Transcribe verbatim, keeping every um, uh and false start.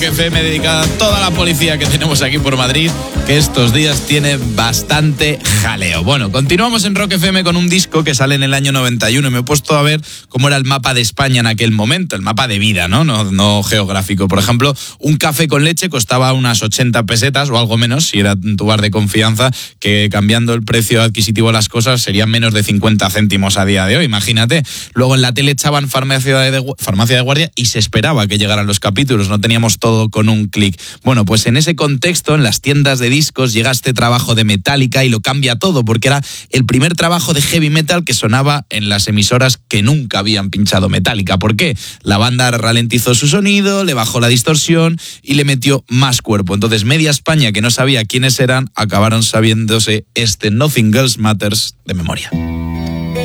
F M dedicada a toda la policía que tenemos aquí por Madrid, que estos días tiene bastante jaleo. Bueno, continuamos en Rock F M con un disco que sale en el año noventa y uno y me he puesto a ver cómo era el mapa de España en aquel momento, el mapa de vida, ¿no? No, no geográfico. Por ejemplo, un café con leche costaba unas ochenta pesetas o algo menos, si era tu bar de confianza, que cambiando el precio adquisitivo de las cosas serían menos de cincuenta céntimos a día de hoy, imagínate. Luego en la tele echaban farmacia de, farmacia de guardia y se esperaba que llegaran los capítulos, no teníamos todo con un clic. Bueno, pues en ese contexto, en las tiendas de discos, llega este trabajo de Metallica y lo cambia todo, porque era el primer trabajo de heavy metal que sonaba en las emisoras que nunca habían pinchado Metallica. ¿Por qué? La banda ralentizó su sonido, le bajó la distorsión y le metió más cuerpo. Entonces, media España que no sabía quiénes eran, acabaron sabiéndose este Nothing Else Matters de memoria.